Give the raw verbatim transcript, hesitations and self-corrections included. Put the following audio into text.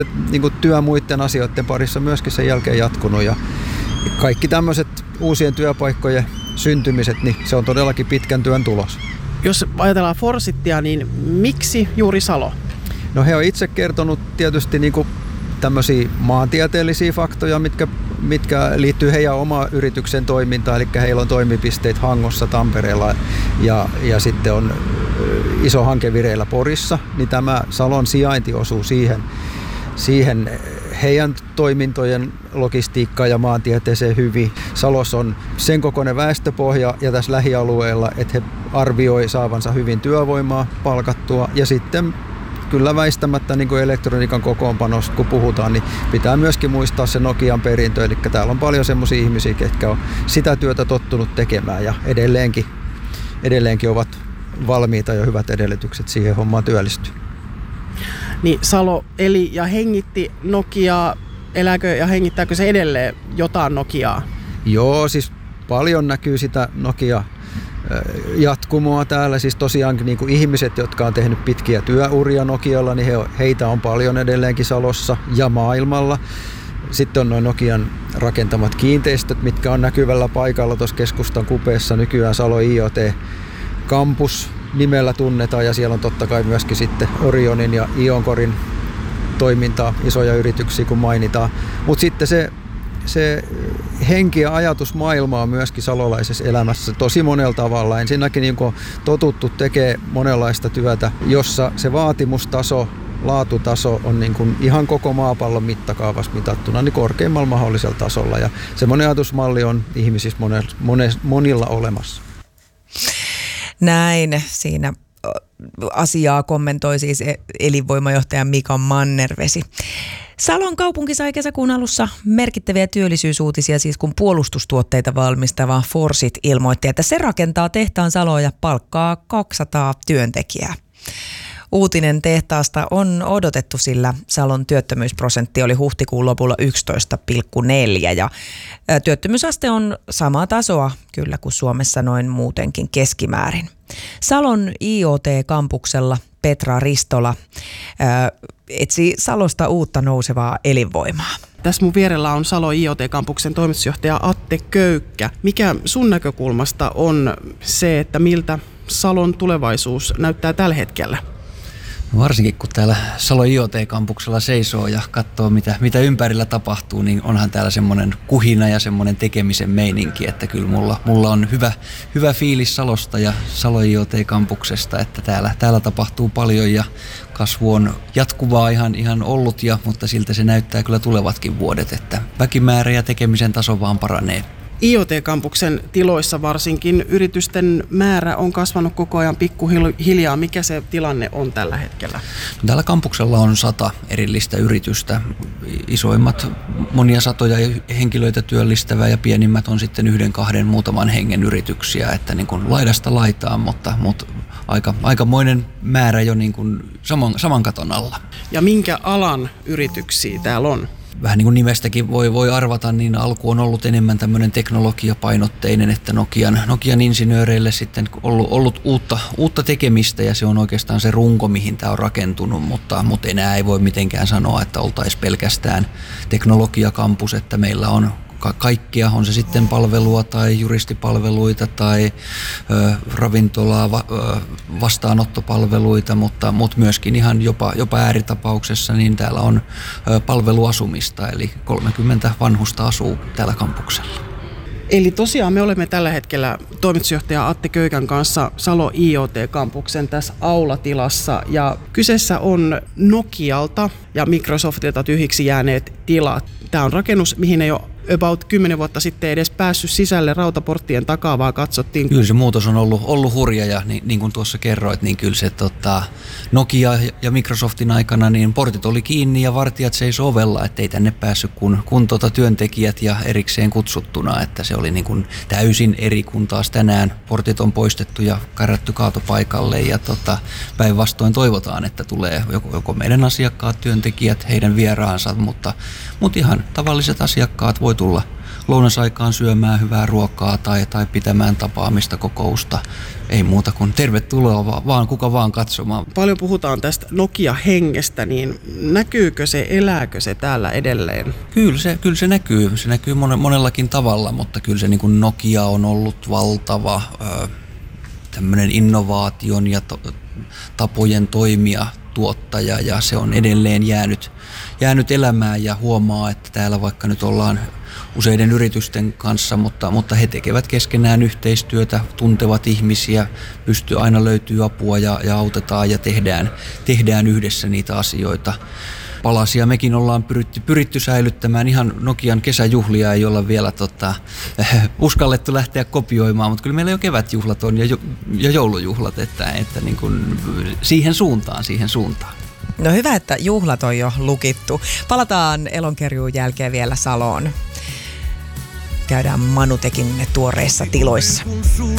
Niin kuin työ muiden asioiden parissa myöskin sen jälkeen jatkunut ja kaikki tämmöiset uusien työpaikkojen syntymiset, niin se on todellakin pitkän työn tulos. Jos ajatellaan Forsittia, niin miksi juuri Salo? No he on itse kertonut tietysti niin kuin tämmöisiä maantieteellisiä faktoja, mitkä, mitkä liittyy heidän omaan yrityksen toimintaan, eli heillä on toimipisteet Hangossa, Tampereella ja, ja sitten on iso hanke vireillä Porissa, niin tämä Salon sijainti osuu siihen, siihen heidän toimintojen logistiikkaan ja maantieteeseen hyvin. Salossa on sen kokoinen väestöpohja ja tässä lähialueella, että he arvioi saavansa hyvin työvoimaa palkattua ja sitten kyllä väistämättä niin kuin elektroniikan kokoonpanosta, kun puhutaan, niin pitää myöskin muistaa se Nokian perintö. Eli täällä on paljon semmoisia ihmisiä, jotka on sitä työtä tottunut tekemään ja edelleenkin, edelleenkin ovat valmiita ja hyvät edellytykset siihen hommaan työllistyä. Niin Salo eli ja hengitti Nokiaa. Elääkö ja hengittääkö se edelleen jotain Nokiaa? Joo, siis paljon näkyy sitä Nokia jatkumoa täällä. Siis tosiaan niin kuin ihmiset, jotka on tehnyt pitkiä työuria Nokialla, niin he, heitä on paljon edelleenkin Salossa ja maailmalla. Sitten on noin Nokian rakentamat kiinteistöt, mitkä on näkyvällä paikalla tuossa keskustan kupeessa. Nykyään Salo I O T-kampus nimellä tunnetaan ja siellä on totta kai myöskin sitten Orionin ja Ioncorin toimintaa, isoja yrityksiä kun mainitaan. Mutta sitten se, se henki ja ajatusmaailma on myöskin salolaisessa elämässä tosi monella tavalla. Ensinnäkin niin kun totuttu tekee monenlaista työtä, jossa se vaatimustaso, laatutaso on niin kuin ihan koko maapallon mittakaavassa mitattuna niin korkeimmalla mahdollisella tasolla. Ja semmoinen ajatusmalli on ihmisissä monella, monilla olemassa. Näin siinä asiaa kommentoi siis elinvoimajohtaja Mika Mannervesi. Salon kaupunki sai kesäkuun alussa merkittäviä työllisyysuutisia, siis kun puolustustuotteita valmistava Forsit ilmoitti, että se rakentaa tehtaan Saloon ja palkkaa kaksisataa työntekijää. Uutinen tehtaasta on odotettu, sillä Salon työttömyysprosentti oli huhtikuun lopulla yksitoista pilkku neljä ja työttömyysaste on samaa tasoa kyllä kuin Suomessa noin muutenkin keskimäärin. Salon I O T-kampuksella Petra Ristola ää, etsii Salosta uutta nousevaa elinvoimaa. Tässä mun vierellä on Salo I O T-kampuksen toimitusjohtaja Atte Köykkä. Mikä sun näkökulmasta on se, että miltä Salon tulevaisuus näyttää tällä hetkellä? Varsinkin kun täällä Salo I O T-kampuksella seisoo ja katsoo mitä, mitä ympärillä tapahtuu, niin onhan täällä semmoinen kuhina ja semmoinen tekemisen meininki, että kyllä mulla, mulla on hyvä, hyvä fiilis Salosta ja Salo I O T-kampuksesta, että täällä, täällä tapahtuu paljon ja kasvu on jatkuvaa ihan, ihan ollut, ja, mutta siltä se näyttää kyllä tulevatkin vuodet, että väkimäärä ja tekemisen taso vaan paranee. I O T-kampuksen tiloissa varsinkin yritysten määrä on kasvanut koko ajan pikkuhiljaa. Mikä se tilanne on tällä hetkellä? Täällä kampuksella on sata erillistä yritystä. Isoimmat monia satoja henkilöitä työllistävää ja pienimmät on sitten yhden, kahden, muutaman hengen yrityksiä. Että niin kuin laidasta laitaan, mutta, mutta aika, aikamoinen määrä jo niin kuin saman, saman katon alla. Ja minkä alan yrityksiä täällä on? Vähän niin kuin nimestäkin voi, voi arvata, niin alku on ollut enemmän tämmöinen teknologiapainotteinen, että Nokian, Nokian insinööreille sitten ollut, ollut uutta, uutta tekemistä ja se on oikeastaan se runko, mihin tämä on rakentunut, mutta, mutta enää ei voi mitenkään sanoa, että oltaisiin pelkästään teknologiakampus, että meillä on kaikkia, on se sitten palvelua tai juristipalveluita tai ö, ravintolaa, va, ö, vastaanottopalveluita, mutta, mutta myöskin ihan jopa, jopa ääritapauksessa niin täällä on ö, palveluasumista, eli kolmekymmentä vanhusta asuu täällä kampuksella. Eli tosiaan me olemme tällä hetkellä toimitusjohtaja Atte Köykän kanssa Salo I O T-kampuksen tässä aulatilassa ja kyseessä on Nokialta ja Microsoftilta tyhjiksi jääneet tilat. Tämä on rakennus, mihin ei ole about kymmenen vuotta sitten edes päässyt sisälle rautaporttien takaa, vaan katsottiin. Kyllä se muutos on ollut, ollut hurja ja niin, niin kuin tuossa kerroit, niin kyllä se tota, Nokia ja Microsoftin aikana niin portit oli kiinni ja vartijat seisoi ovella, ettei tänne päässyt kun, kun tota työntekijät ja erikseen kutsuttuna, että se oli niin kuin täysin eri kuin taas tänään. Portit on poistettu ja kärrätty kaatopaikalle ja tota, päinvastoin toivotaan, että tulee joko, joko meidän asiakkaat, työntekijät, heidän vieraansa, mutta, mutta ihan tavalliset asiakkaat voi tulla lounasaikaan syömään hyvää ruokaa tai, tai pitämään tapaamista, kokousta. Ei muuta kuin tervetuloa vaan, vaan kuka vaan katsomaan. Paljon puhutaan tästä Nokia-hengestä, niin näkyykö se, elääkö se täällä edelleen? Kyllä se, kyllä se näkyy. Se näkyy monellakin tavalla, mutta kyllä se niin kuin Nokia on ollut valtava ö, tämmöinen innovaation ja to, tapojen toimia tuottaja ja se on edelleen jäänyt, jäänyt elämään ja huomaa, että täällä vaikka nyt ollaan useiden yritysten kanssa, mutta, mutta he tekevät keskenään yhteistyötä, tuntevat ihmisiä, pystyy aina löytyy apua ja, ja autetaan ja tehdään, tehdään yhdessä niitä asioita. Palasia mekin ollaan pyritty, pyritty säilyttämään. Ihan Nokian kesäjuhlia ei olla vielä tota, äh, uskallettu lähteä kopioimaan, mutta kyllä meillä jo kevätjuhlat on ja, jo, ja joulujuhlat, että, että niin kuin siihen suuntaan, siihen suuntaan. No hyvä, että juhlat on jo lukittu. Palataan Elonkerjuun jälkeen vielä Saloon. Käydään Manutekin tuoreissa tiloissa.